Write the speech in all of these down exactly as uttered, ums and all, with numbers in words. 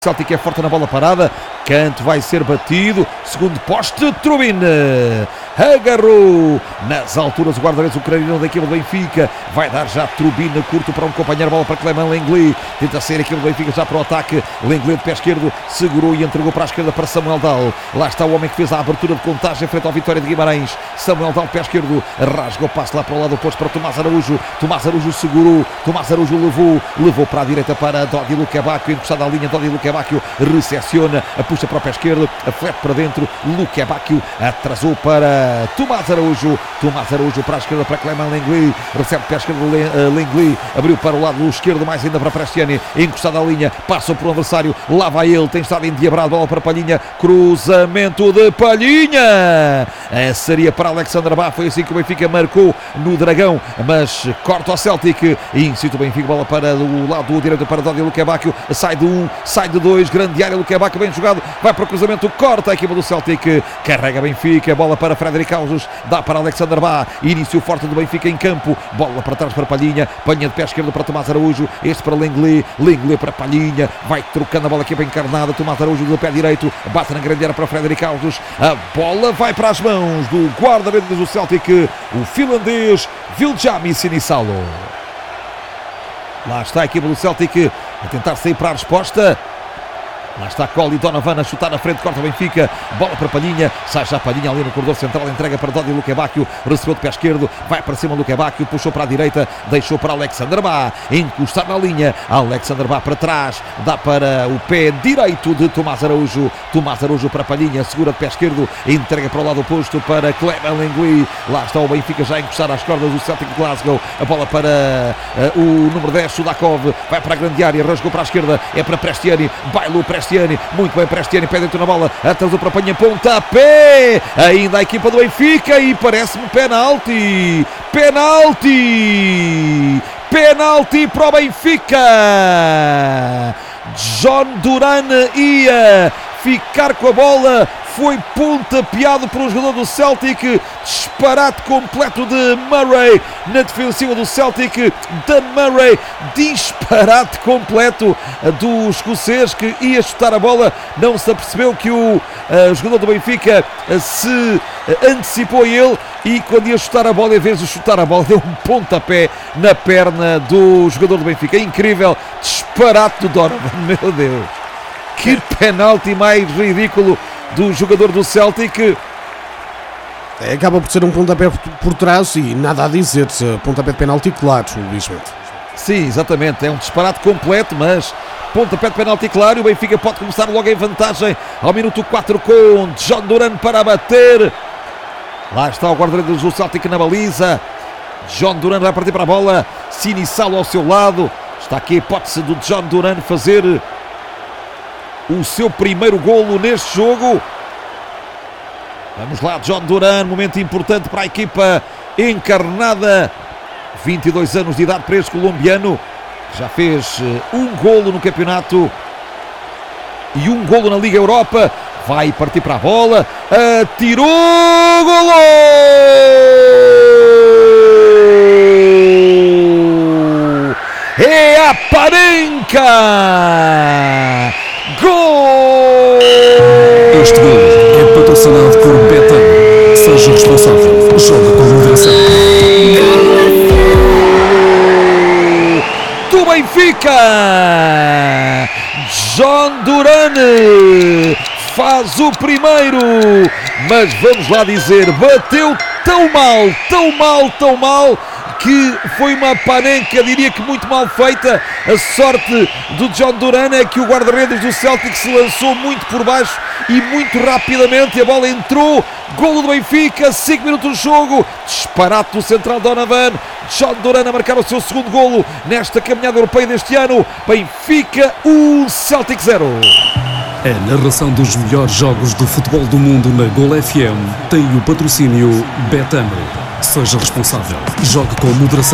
Celtic é forte na bola parada, canto vai ser batido, segundo poste, Trubin agarrou nas alturas o guarda-redes ucraniano da equipa do Benfica, vai dar já Trubin curto para um companheiro, bola para Clément Lenglet, tenta sair a equipa do Benfica já para o ataque, Lenglet de pé esquerdo, segurou e entregou para a esquerda para Samuel Dahl, lá está o homem que fez a abertura de contagem frente ao Vitória de Guimarães, Samuel Dahl de pé esquerdo, rasga o passe lá para o lado oposto para Tomás Araújo, Tomás Araújo segurou, Tomás Araújo levou, levou para a direita para Dodi Lukebakio, encostado à linha, Dodi Lukebakio recepciona, puxa para o pé esquerdo, flete para dentro, Lukebakio atrasou para Tomás Araújo, Tomás Araújo para a esquerda para Clément Lenglet, recebe pé esquerdo Lenglet, abriu para o lado esquerdo mais ainda para Prestiani, encostado à linha, passa por um adversário, lá vai ele, tem estado endiabrado, bola para Palhinha, cruzamento de Palhinha, seria para Alexander Bah, foi assim que o Benfica marcou no Dragão, mas corta o Celtic, incita o Benfica, bola para o lado direito para Dodi Lukebakio, sai de um, sai de dois, grande área, Lukebakio bem jogado, vai para o cruzamento, corta a equipa do Celtic, carrega Benfica, bola para Frederic Ausos, dá para Alexander Bah, início forte do Benfica em campo, bola para trás para Palhinha, Palhinha de pé esquerdo para Tomás Araújo, este para Lenglet, Lenglet para Palhinha, vai trocando a bola aqui para encarnada, Tomás Araújo do pé direito, bate na grande área para Frederic Ausos, a bola vai para as mãos do guarda-redes do Celtic, o finlandês Viljami Sinisalo. Lá está a equipa do Celtic a tentar sair para a resposta. Lá está Colli Donovan a chutar na frente, corta o Benfica, bola para Palhinha, sai já Palhinha ali no corredor central, entrega para Dodi Lukebakio, recebeu de pé esquerdo, vai para cima Lukebakio, puxou para a direita, deixou para Alexander Bah, encostar na linha, Alexander Bah para trás, dá para o pé direito de Tomás Araújo, Tomás Araújo para Palhinha, segura de pé esquerdo, entrega para o lado oposto para Clément Lenglet, lá está o Benfica já a encostar às cordas do Celtic de Glasgow, a bola para uh, o número dez, Sudakov, vai para a grande área, rasgou para a esquerda, é para Prestiani, bailou Prestiani, muito bem Prestiani, pé dentro na bola, atrasou para Palhinha, pontapé, ainda a equipa do Benfica e parece-me penalti, penalti, penalti para o Benfica, John Duran ia ficar com a bola, foi pontapeado por um jogador do Celtic, disparate completo de Murray na defensiva do Celtic, Dan Murray, disparate completo do escocês que ia chutar a bola, não se apercebeu que o uh, jogador do Benfica uh, se uh, antecipou a ele e quando ia chutar a bola, em vez de chutar a bola, deu um pontapé na perna do jogador do Benfica, incrível, disparate do Donovan, meu Deus, que penalti mais ridículo do jogador do Celtic. É, acaba por ser um pontapé por, por trás e nada a dizer, pontapé de penalti claro, Luís Mendes. Sim, exatamente, é um disparate completo, mas pontapé de penalti claro, e o Benfica pode começar logo em vantagem ao minuto quatro com John Duran para bater. Lá está o guarda-redes do Celtic na baliza, John Duran vai partir para a bola, Sinisalo ao seu lado, está aqui a hipótese do John Duran fazer o seu primeiro golo neste jogo. Vamos lá, John Duran, momento importante para a equipa encarnada, vinte e dois anos de idade para este colombiano, já fez um golo no campeonato e um golo na Liga Europa, vai partir para a bola, atirou, golo! É a Panenka! Gol! Este gol é patrocinado por Betano. Seja responsável, joga com moderação. Do Benfica! John Duran faz o primeiro, mas vamos lá dizer, bateu tão mal, tão mal, tão mal, que foi uma panenca, diria que muito mal feita. A sorte do John Duran é que o guarda-redes do Celtic se lançou muito por baixo e muito rapidamente a bola entrou. Golo do Benfica, cinco minutos de jogo, disparate do central Donovan, John Duran a marcar o seu segundo golo nesta caminhada europeia deste ano. Benfica um, Celtic zero. A narração dos melhores jogos do futebol do mundo na Gol F M tem o patrocínio Betano. Seja responsável e jogue com moderação.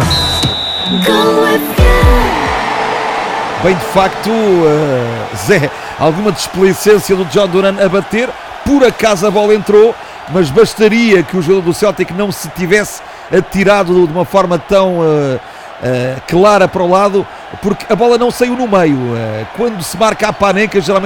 Bem, de facto, uh, Zé, alguma desplicência do John Duran a bater, por acaso a bola entrou, mas bastaria que o jogador do Celtic não se tivesse atirado de uma forma tão uh, uh, clara para o lado porque a bola não saiu no meio. Quando se marca a Panenka, geralmente